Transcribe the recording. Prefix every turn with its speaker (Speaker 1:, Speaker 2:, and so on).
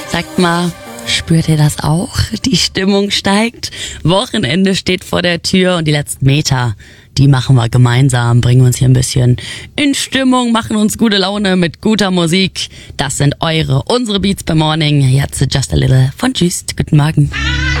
Speaker 1: Sagt mal, spürt ihr das auch? Die Stimmung steigt. Wochenende steht vor der Tür und die letzten Meter, die machen wir gemeinsam, bringen uns hier ein bisschen in Stimmung, machen uns gute Laune mit guter Musik. Das sind unsere Beats by Morning. Jetzt Just a Little von Just. Guten Morgen.